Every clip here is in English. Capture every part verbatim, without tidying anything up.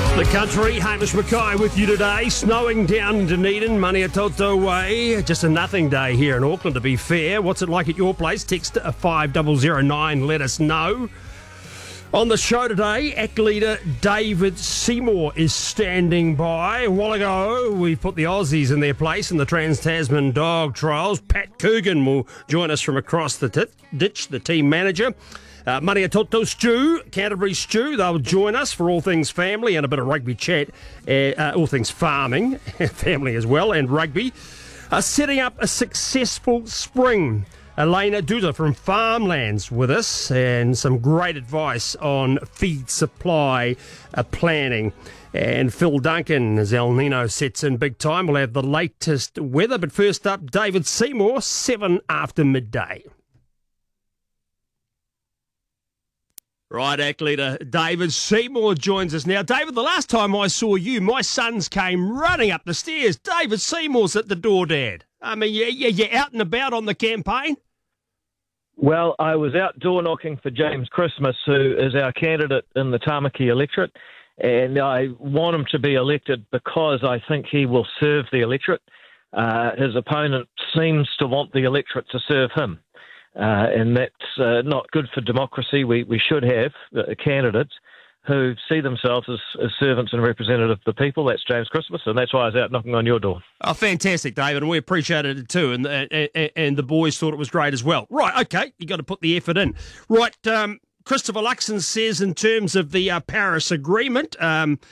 The country, Hamish Mackay with you today. Snowing down in Dunedin, Maniatoto way. Just a nothing day here in Auckland, to be fair. What's it like at your place? Text five zero zero nine, let us know. On the show today, A C T leader David Seymour is standing by. A while ago, we put the Aussies in their place in the Trans-Tasman Dog Trials. Pat Coogan will join us from across the tit- ditch, the team manager. Uh, Maniatoto Stew, Canterbury Stew, they'll join us for all things family and a bit of rugby chat, uh, uh, all things farming, family as well, and rugby. Uh, setting up a successful spring. Elena Duda from Farmlands with us, and some great advice on feed supply uh, planning. And Phil Duncan, as El Nino sets in big time, will have the latest weather. But first up, David Seymour, seven after midday. Right, A C T leader David Seymour joins us now. David, the last time I saw you, my sons came running up the stairs. David Seymour's at the door, Dad. I mean, you, you, you're out and about on the campaign? Well, I was out door knocking for James Christmas, who is our candidate in the Tamaki electorate, and I want him to be elected because I think he will serve the electorate. Uh, his opponent seems to want the electorate to serve him. Uh, and that's uh, not good for democracy. We we should have uh, candidates who see themselves as, as servants and representatives of the people. That's James Christmas, and that's why I was out knocking on your door. Oh, fantastic, David, and we appreciated it too, and and, and the boys thought it was great as well. Right, okay, you got to put the effort in. Right, um, Christopher Luxon says in terms of the uh, Paris Agreement, um,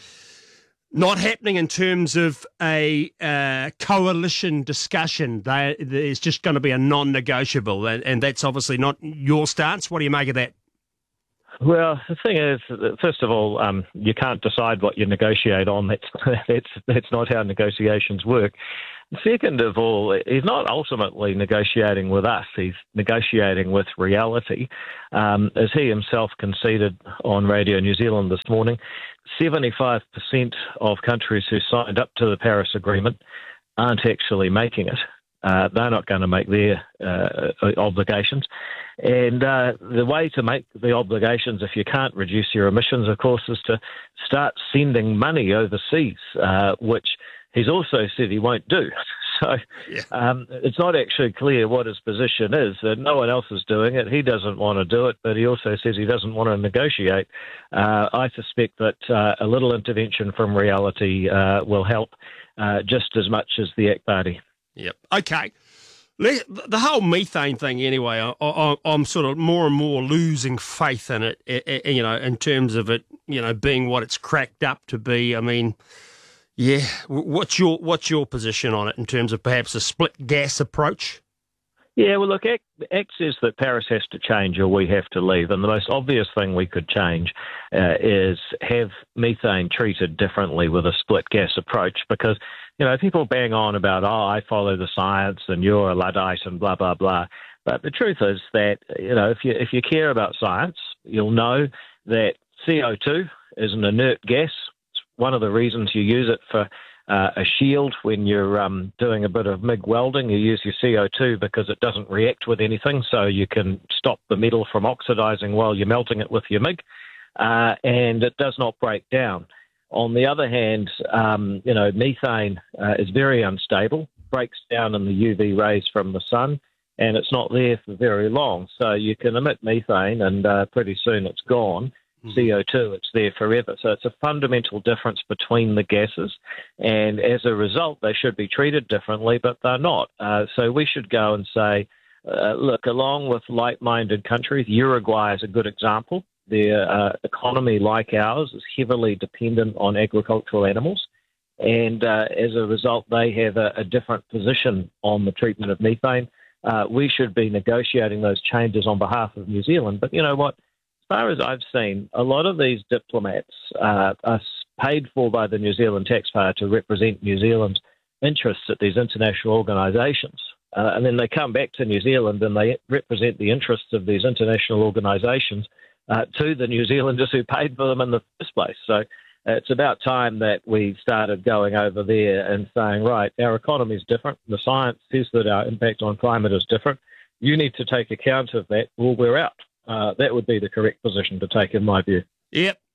not happening in terms of a uh, coalition discussion. They, there's just going to be a non-negotiable, and, and that's obviously not your stance. What do you make of that? Well, the thing is, first of all, um, you can't decide what you negotiate on. That's that's that's not how negotiations work. Second of all, he's not ultimately negotiating with us. He's negotiating with reality. Um, as he himself conceded on Radio New Zealand this morning, seventy-five percent of countries who signed up to the Paris Agreement aren't actually making it. Uh, they're not going to make their uh, obligations. And uh, the way to make the obligations, if you can't reduce your emissions, of course, is to start sending money overseas, uh, which he's also said he won't do. So yeah. um, it's not actually clear what his position is. Uh, no one else is doing it. He doesn't want to do it, but he also says he doesn't want to negotiate. Uh, I suspect that uh, a little intervention from reality uh, will help uh, just as much as the A C T Party. Yep. Okay. The whole methane thing, anyway, I, I, I'm sort of more and more losing faith in it, you know, in terms of it, you know, being what it's cracked up to be. I mean, yeah, what's your what's your position on it in terms of perhaps a split gas approach? Yeah, well, look, A C T says that Paris has to change or we have to leave, and the most obvious thing we could change uh, is have methane treated differently with a split gas approach, because you know, people bang on about, oh, I follow the science and you're a Luddite and blah, blah, blah. But the truth is that, you know, if you if you care about science, you'll know that C O two is an inert gas. It's one of the reasons you use it for uh, a shield when you're um, doing a bit of M I G welding. You use your C O two because it doesn't react with anything, so you can stop the metal from oxidizing while you're melting it with your M I G. Uh, and it does not break down. On the other hand, um, you know, methane uh, is very unstable, breaks down in the U V rays from the sun, and it's not there for very long. So you can emit methane, and uh, pretty soon it's gone. Mm-hmm. C O two, it's there forever. So it's a fundamental difference between the gases, and as a result, they should be treated differently, but they're not. Uh, so we should go and say, uh, look, along with like-minded countries, Uruguay is a good example. Their uh, economy, like ours, is heavily dependent on agricultural animals. And uh, as a result, they have a, a different position on the treatment of methane. Uh, we should be negotiating those changes on behalf of New Zealand. But you know what? As far as I've seen, a lot of these diplomats uh, are paid for by the New Zealand taxpayer to represent New Zealand's interests at these international organisations. Uh, and then they come back to New Zealand and they represent the interests of these international organisations Uh, to the New Zealanders who paid for them in the first place. So uh, it's about time that we started going over there and saying, right, our economy is different. The science says that our impact on climate is different. You need to take account of that or we're out. Uh, that would be the correct position to take, in my view. Yep.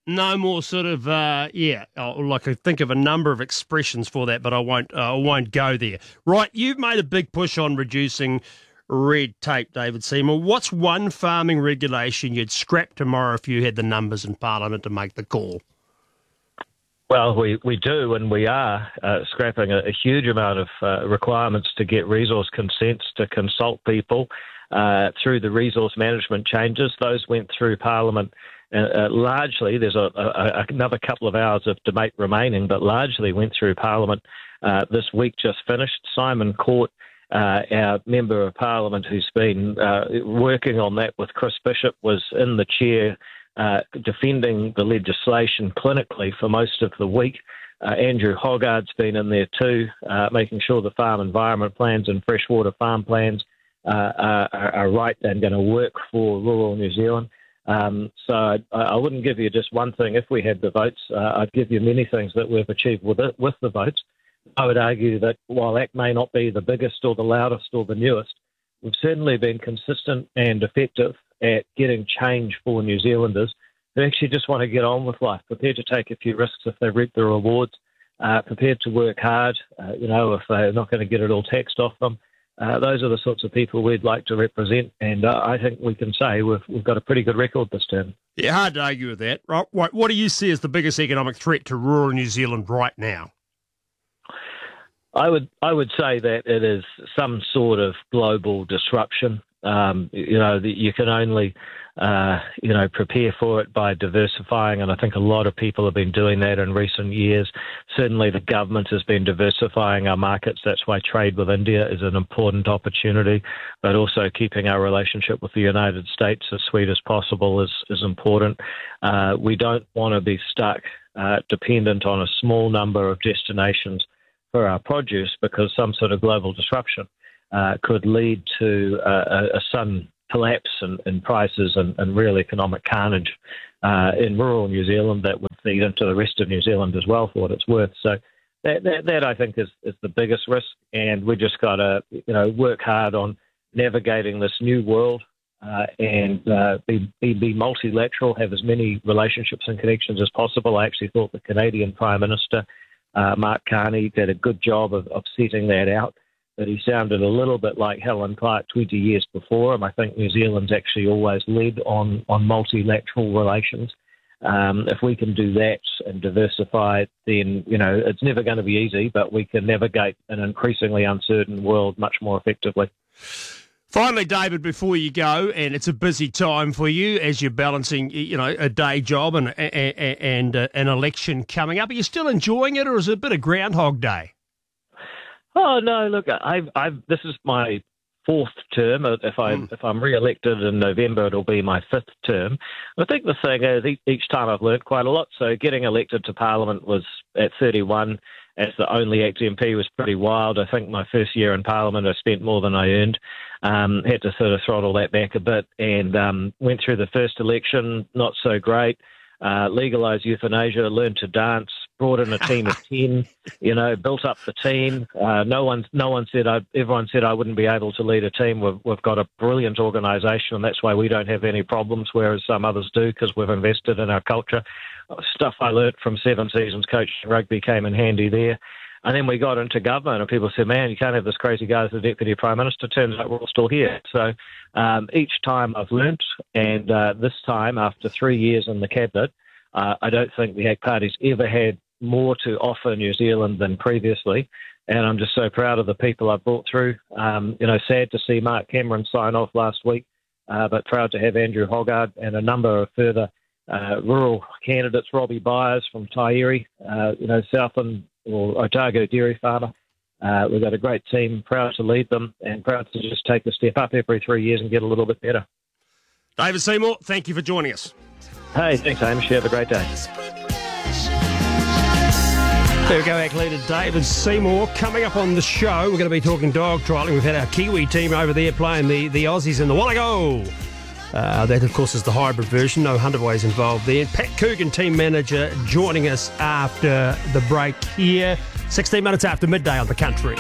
No more sort of, uh, yeah, oh, like I think of a number of expressions for that, but I won't, uh, I won't go there. Right, you've made a big push on reducing red tape, David Seymour. What's one farming regulation you'd scrap tomorrow if you had the numbers in Parliament to make the call? Well, we, we do, and we are uh, scrapping a, a huge amount of uh, requirements to get resource consents, to consult people uh, through the resource management changes. Those went through Parliament uh, uh, largely. There's a, a, another couple of hours of debate remaining, but largely went through Parliament uh, this week just finished. Simon Court, uh, our Member of Parliament who's been uh, working on that with Chris Bishop, was in the chair Uh, defending the legislation clinically for most of the week. Uh, Andrew Hoggard's been in there too, uh, making sure the farm environment plans and freshwater farm plans uh, are, are right and going to work for rural New Zealand. Um, so I, I wouldn't give you just one thing. If we had the votes, uh, I'd give you many things that we've achieved with it, with the votes. I would argue that while A C T may not be the biggest or the loudest or the newest, we've certainly been consistent and effective at getting change for New Zealanders who actually just want to get on with life, prepared to take a few risks if they reap the rewards, uh, prepared to work hard, uh, you know, if they're not going to get it all taxed off them. Uh, those are the sorts of people we'd like to represent, and uh, I think we can say we've, we've got a pretty good record this term. Yeah, hard to argue with that. Right, right. What do you see as the biggest economic threat to rural New Zealand right now? I would I would say that it is some sort of global disruption. Um, you know, the, you can only, uh, you know, prepare for it by diversifying, and I think a lot of people have been doing that in recent years. Certainly the government has been diversifying our markets. That's why trade with India is an important opportunity, but also keeping our relationship with the United States as sweet as possible is, is important. Uh, we don't want to be stuck uh, dependent on a small number of destinations for our produce, because some sort of global disruption Uh, could lead to uh, a, a sudden collapse in, in prices and, and real economic carnage uh, in rural New Zealand that would feed into the rest of New Zealand as well, for what it's worth. So that, that, that I think is, is the biggest risk, and we just got to you know work hard on navigating this new world uh, and uh, be, be, be multilateral, have as many relationships and connections as possible. I actually thought the Canadian Prime Minister, uh, Mark Carney, did a good job of, of setting that out. But he sounded a little bit like Helen Clark twenty years before him. I think New Zealand's actually always led on, on multilateral relations. Um, if we can do that and diversify, then, you know, it's never going to be easy, but we can navigate an increasingly uncertain world much more effectively. Finally, David, before you go, and it's a busy time for you as you're balancing, you know, a day job and, and, and uh, an election coming up. Are you still enjoying it, or is it a bit of Groundhog Day? Oh no! Look, I've, I've, this is my fourth term. If I mm. if I'm re-elected in November, it'll be my fifth term. I think the thing is, each time I've learnt quite a lot. So getting elected to Parliament was at thirty-one as the only A C T M P was pretty wild. I think my first year in Parliament, I spent more than I earned. Um, had to sort of throttle that back a bit, and um, went through the first election, not so great. Uh, legalised euthanasia, learned to dance, brought in a team of ten, you know, built up the team. Uh, no one, no one said, I, everyone said I wouldn't be able to lead a team. We've, we've got a brilliant organisation, and that's why we don't have any problems, whereas some others do, because we've invested in our culture. Stuff I learnt from seven seasons coaching rugby came in handy there. And then we got into government, and people said, man, you can't have this crazy guy as the Deputy Prime Minister. Turns out we're all still here. So um, each time I've learnt, and uh, this time, after three years in the Cabinet, uh, I don't think the A C T Party's ever had more to offer New Zealand than previously. And I'm just so proud of the people I've brought through. Um, you know, sad to see Mark Cameron sign off last week, uh, but proud to have Andrew Hoggard and a number of further uh, rural candidates, Robbie Byers from Tairi, uh, you know, Southland, or Otago dairy farmer. Uh, we've got a great team, proud to lead them, and proud to just take a step up every three years and get a little bit better. David Seymour, thank you for joining us. Hey, thanks, Hamish. Have a great day. There we go, A C T leader David Seymour. Coming up on the show, we're going to be talking dog trialling. We've had our Kiwi team over there playing the, the Aussies in the Wallago. Uh, that, of course, is the hybrid version. No Hunterways involved there. Pat Coogan, team manager, joining us after the break here. sixteen minutes after midday on The Country.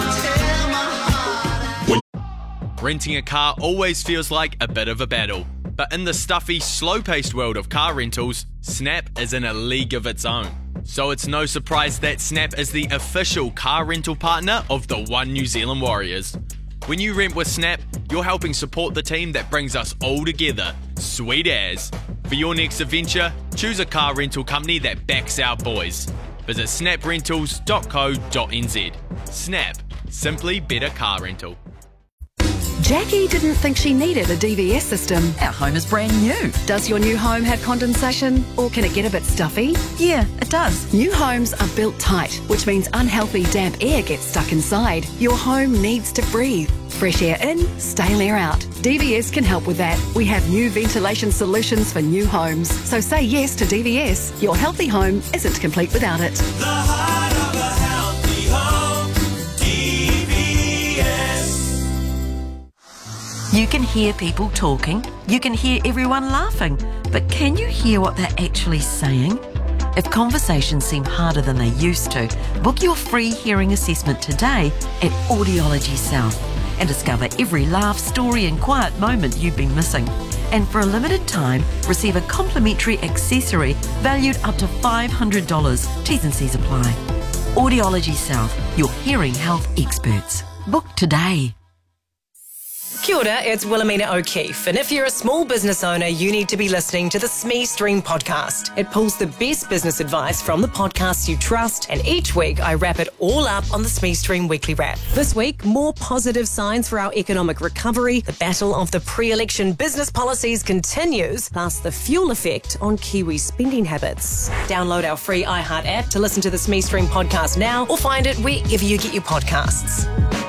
Renting a car always feels like a bit of a battle. But in the stuffy, slow-paced world of car rentals, Snap is in a league of its own. So it's no surprise that Snap is the official car rental partner of the One New Zealand Warriors. When you rent with Snap, you're helping support the team that brings us all together. Sweet as. For your next adventure, choose a car rental company that backs our boys. Visit snap rentals dot co dot n z. Snap. Simply better car rental. Jackie didn't think she needed a D V S system. Our home is brand new. Does your new home have condensation, or can it get a bit stuffy? Yeah, it does. New homes are built tight, which means unhealthy damp air gets stuck inside. Your home needs to breathe. Fresh air in, stale air out. D V S can help with that. We have new ventilation solutions for new homes. So say yes to D V S. Your healthy home isn't complete without it. The heart of a healthy home, D V S. You can hear people talking, you can hear everyone laughing, but can you hear what they're actually saying? If conversations seem harder than they used to, book your free hearing assessment today at Audiology South and discover every laugh, story and quiet moment you've been missing. And for a limited time, receive a complimentary accessory valued up to five hundred dollars. T's and C's apply. Audiology South, your hearing health experts. Book today. Kia ora, it's Wilhelmina O'Keefe, and if you're a small business owner, you need to be listening to the S M E Stream podcast. It pulls the best business advice from the podcasts you trust, and each week I wrap it all up on the S M E Stream Weekly Wrap. This week, more positive signs for our economic recovery, the battle of the pre-election business policies continues, plus the fuel effect on Kiwi spending habits. Download our free iHeart app to listen to the S M E Stream podcast now, or find it wherever you get your podcasts.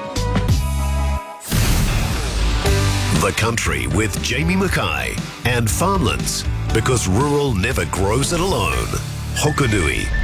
The Country with Jamie Mackay and Farmlands, because rural never grows it alone. Hokonui